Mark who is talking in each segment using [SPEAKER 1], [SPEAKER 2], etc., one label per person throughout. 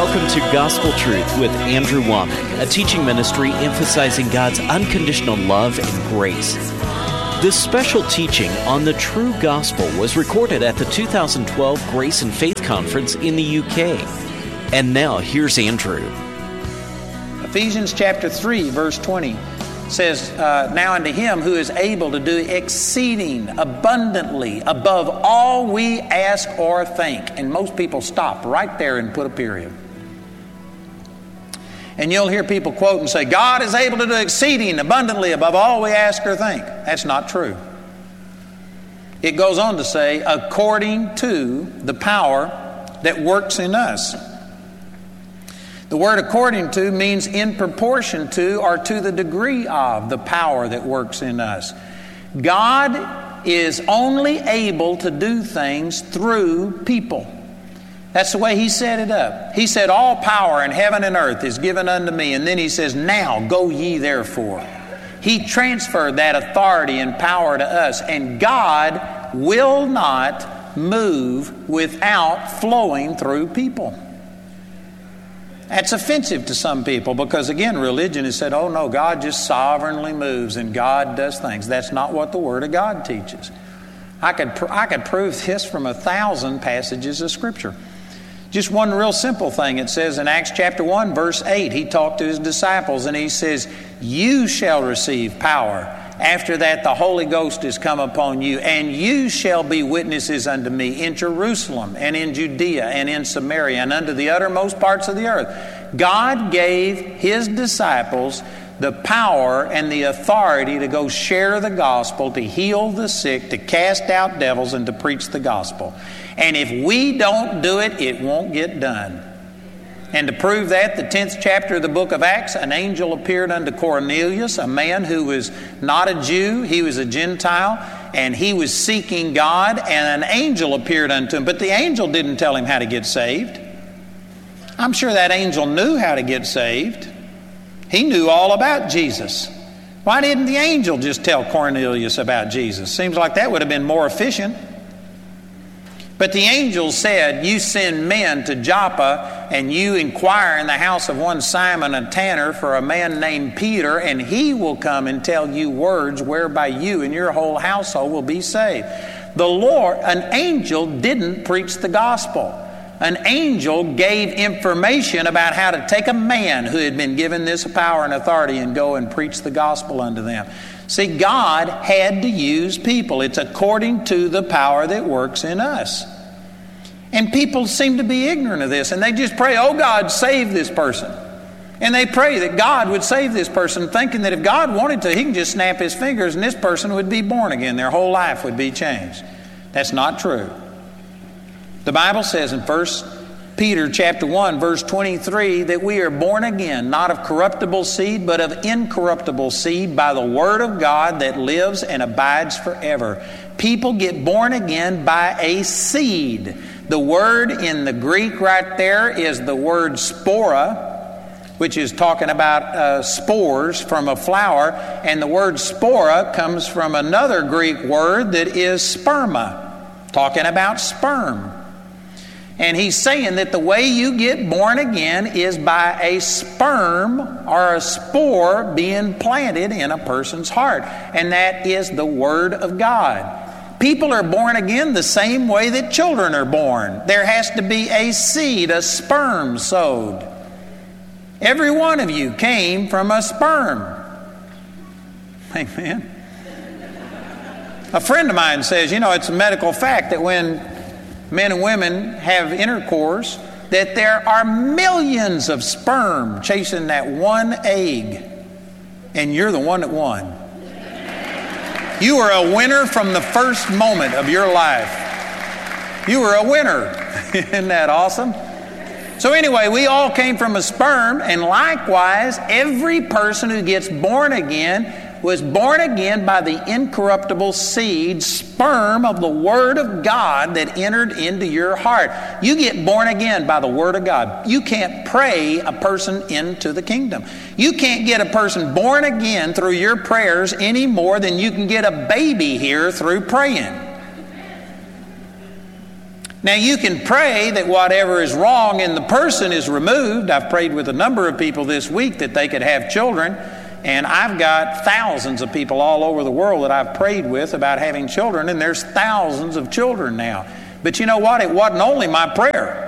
[SPEAKER 1] Welcome to Gospel Truth with Andrew Womack, a teaching ministry emphasizing God's unconditional love and grace. This special teaching on the true gospel was recorded at the 2012 Grace and Faith Conference in the UK. And now, here's Andrew.
[SPEAKER 2] Ephesians chapter 3, verse 20 says, Now unto him who is able to do exceeding abundantly above all we ask or think. And most people stop right there and put a period. And you'll hear people quote and say, God is able to do exceeding abundantly above all we ask or think. That's not true. It goes on to say, according to the power that works in us. The word according to means in proportion to or to the degree of the power that works in us. God is only able to do things through people. That's the way He set it up. He said, all power in heaven and earth is given unto me. And then He says, now go ye therefore. He transferred that authority and power to us. And God will not move without flowing through people. That's offensive to some people because, again, religion has said, oh no, God just sovereignly moves and God does things. That's not what the Word of God teaches. I could prove this from 1,000 passages of Scripture. Just one real simple thing. It says in Acts chapter 1, verse 8, He talked to His disciples and He says, you shall receive power. After that, the Holy Ghost is come upon you, and you shall be witnesses unto me in Jerusalem and in Judea and in Samaria and unto the uttermost parts of the earth. God gave His disciples the power and the authority to go share the gospel, to heal the sick, to cast out devils, and to preach the gospel. And if we don't do it, it won't get done. And to prove that, the 10th chapter of the book of Acts, an angel appeared unto Cornelius, a man who was not a Jew, he was a Gentile, and he was seeking God, and an angel appeared unto him. But the angel didn't tell him how to get saved. I'm sure that angel knew how to get saved. He knew all about Jesus. Why didn't the angel just tell Cornelius about Jesus? Seems like that would have been more efficient. But the angel said, you send men to Joppa and you inquire in the house of one Simon a tanner for a man named Peter, and he will come and tell you words whereby you and your whole household will be saved. An angel didn't preach the gospel. An angel gave information about how to take a man who had been given this power and authority and go and preach the gospel unto them. See, God had to use people. It's according to the power that works in us. And people seem to be ignorant of this, and they just pray, oh God, save this person. And they pray that God would save this person, thinking that if God wanted to, He can just snap His fingers and this person would be born again. Their whole life would be changed. That's not true. The Bible says in 1 Peter chapter 1, verse 23, that we are born again, not of corruptible seed, but of incorruptible seed by the Word of God that lives and abides forever. People get born again by a seed. The word in the Greek right there is the word spora, which is talking about spores from a flower. And the word spora comes from another Greek word that is sperma, talking about sperm. And he's saying that the way you get born again is by a sperm or a spore being planted in a person's heart. And that is the Word of God. People are born again the same way that children are born. There has to be a seed, a sperm sowed. Every one of you came from a sperm. Amen. A friend of mine says, it's a medical fact that when men and women have intercourse, that there are millions of sperm chasing that one egg, and you're the one that won. You were a winner from the first moment of your life. You were a winner. Isn't that awesome? So anyway, we all came from a sperm, and likewise, every person who gets born again was born again by the incorruptible seed, sperm of the Word of God that entered into your heart. You get born again by the Word of God. You can't pray a person into the kingdom. You can't get a person born again through your prayers any more than you can get a baby here through praying. Now, you can pray that whatever is wrong in the person is removed. I've prayed with a number of people this week that they could have children, and I've got thousands of people all over the world that I've prayed with about having children, and there's thousands of children now. But you know what? It wasn't only my prayer.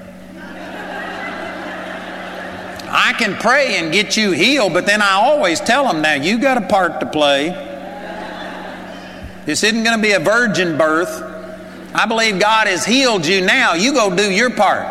[SPEAKER 2] I can pray and get you healed, but then I always tell them, now you got a part to play. This isn't going to be a virgin birth. I believe God has healed you now. You go do your part.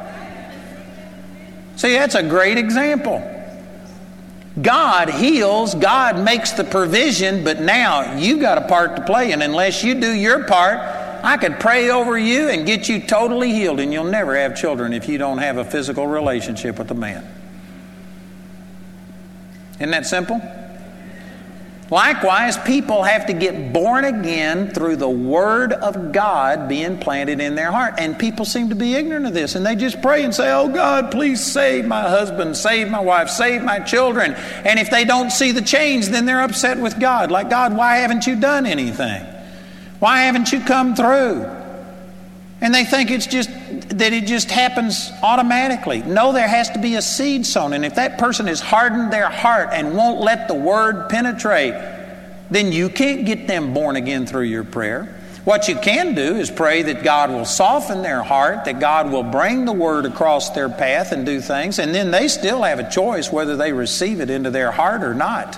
[SPEAKER 2] See, that's a great example. God heals, God makes the provision, but now you got a part to play, and unless you do your part, I could pray over you and get you totally healed, and you'll never have children if you don't have a physical relationship with a man. Isn't that simple? Likewise, people have to get born again through the Word of God being planted in their heart. And people seem to be ignorant of this. And they just pray and say, oh God, please save my husband, save my wife, save my children. And if they don't see the change, then they're upset with God. Like, God, why haven't you done anything? Why haven't you come through? And they think it's just that it just happens automatically. No, there has to be a seed sown. And if that person has hardened their heart and won't let the Word penetrate, then you can't get them born again through your prayer. What you can do is pray that God will soften their heart, that God will bring the Word across their path and do things, and then they still have a choice whether they receive it into their heart or not.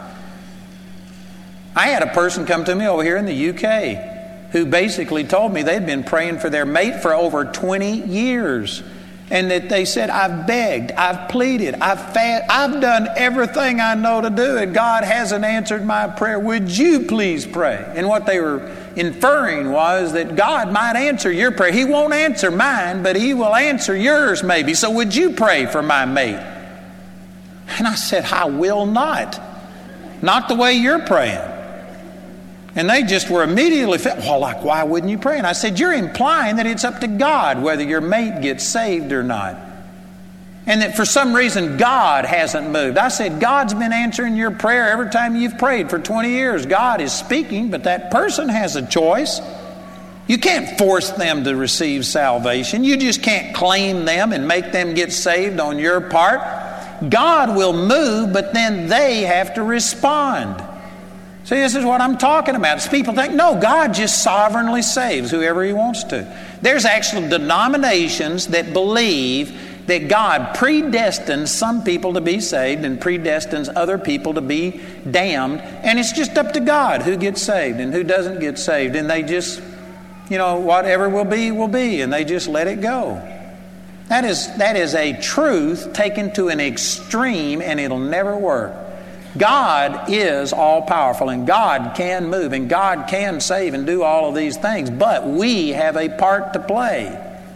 [SPEAKER 2] I had a person come to me over here in the UK who basically told me they'd been praying for their mate for over 20 years. And that they said, I've begged, I've pleaded, I've done everything I know to do, and God hasn't answered my prayer. Would you please pray? And what they were inferring was that God might answer your prayer. He won't answer mine, but He will answer yours maybe. So would you pray for my mate? And I said, I will not. Not the way you're praying. And they just were immediately, well, like, why wouldn't you pray? And I said, you're implying that it's up to God whether your mate gets saved or not. And that for some reason God hasn't moved. I said, God's been answering your prayer every time you've prayed for 20 years. God is speaking, but that person has a choice. You can't force them to receive salvation. You just can't claim them and make them get saved on your part. God will move, but then they have to respond. See, this is what I'm talking about. It's people think, no, God just sovereignly saves whoever He wants to. There's actual denominations that believe that God predestines some people to be saved and predestines other people to be damned. And it's just up to God who gets saved and who doesn't get saved. And they just, whatever will be, and they just let it go. That is a truth taken to an extreme, and it'll never work. God is all-powerful, and God can move, and God can save and do all of these things, but we have a part to play.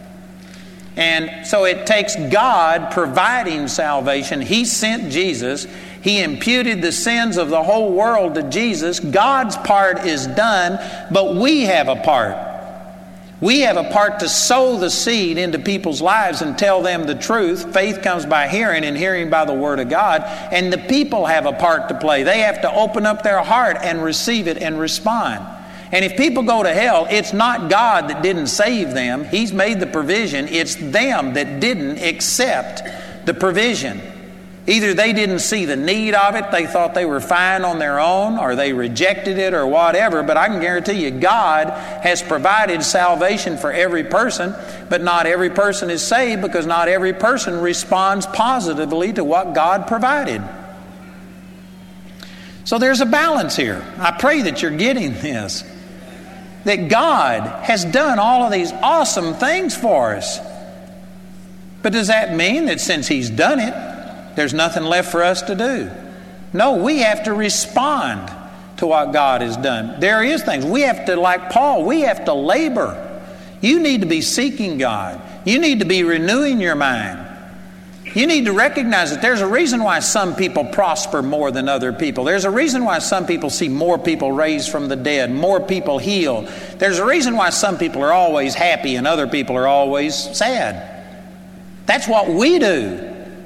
[SPEAKER 2] And so it takes God providing salvation. He sent Jesus. He imputed the sins of the whole world to Jesus. God's part is done, but we have a part. We have a part to sow the seed into people's lives and tell them the truth. Faith comes by hearing, and hearing by the Word of God. And the people have a part to play. They have to open up their heart and receive it and respond. And if people go to hell, it's not God that didn't save them. He's made the provision. It's them that didn't accept the provision. Either they didn't see the need of it, they thought they were fine on their own, or they rejected it or whatever. But I can guarantee you, God has provided salvation for every person, but not every person is saved because not every person responds positively to what God provided. So there's a balance here. I pray that you're getting this. That God has done all of these awesome things for us. But does that mean that since He's done it, there's nothing left for us to do? No, we have to respond to what God has done. There is things. We have to, like Paul, we have to labor. You need to be seeking God. You need to be renewing your mind. You need to recognize that there's a reason why some people prosper more than other people. There's a reason why some people see more people raised from the dead, more people healed. There's a reason why some people are always happy and other people are always sad. That's what we do.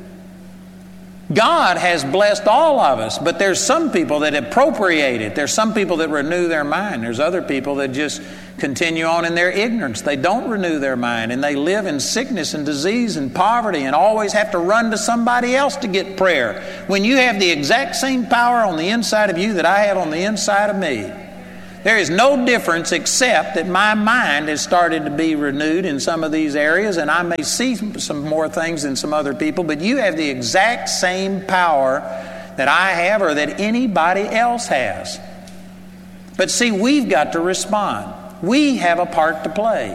[SPEAKER 2] God has blessed all of us, but there's some people that appropriate it. There's some people that renew their mind. There's other people that just continue on in their ignorance. They don't renew their mind, and they live in sickness and disease and poverty and always have to run to somebody else to get prayer. When you have the exact same power on the inside of you that I have on the inside of me, there is no difference except that my mind has started to be renewed in some of these areas, and I may see some more things than some other people, but you have the exact same power that I have or that anybody else has. But see, we've got to respond. We have a part to play.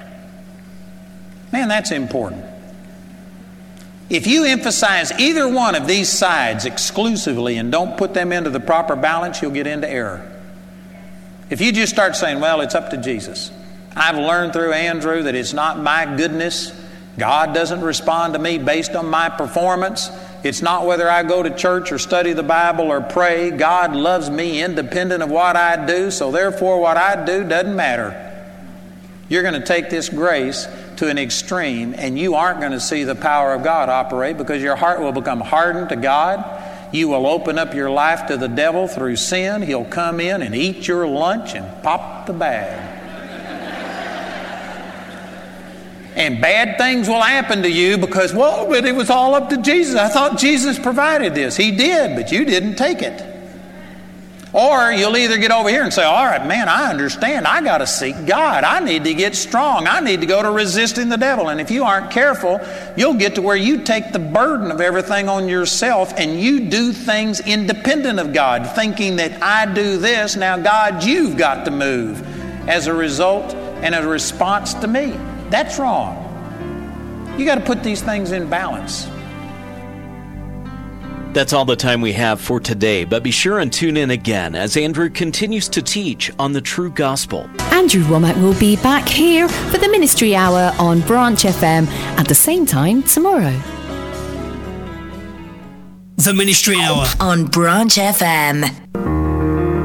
[SPEAKER 2] Man, that's important. If you emphasize either one of these sides exclusively and don't put them into the proper balance, you'll get into error. If you just start saying, well, it's up to Jesus. I've learned through Andrew that it's not my goodness. God doesn't respond to me based on my performance. It's not whether I go to church or study the Bible or pray. God loves me independent of what I do, so therefore what I do doesn't matter. You're going to take this grace to an extreme, and you aren't going to see the power of God operate because your heart will become hardened to God. You will open up your life to the devil through sin. He'll come in and eat your lunch and pop the bag. And bad things will happen to you because, well, but it was all up to Jesus. I thought Jesus provided this. He did, but you didn't take it. Or you'll either get over here and say, all right, man, I understand. I got to seek God. I need to get strong. I need to go to resisting the devil. And if you aren't careful, you'll get to where you take the burden of everything on yourself and you do things independent of God, thinking that I do this, now God, you've got to move as a result and a response to me. That's wrong. You got to put these things in balance.
[SPEAKER 1] That's all the time we have for today, but be sure and tune in again as Andrew continues to teach on the true gospel.
[SPEAKER 3] Andrew Wommack will be back here for the Ministry Hour on Branch FM at the same time tomorrow.
[SPEAKER 4] The Ministry Hour
[SPEAKER 3] on Branch FM.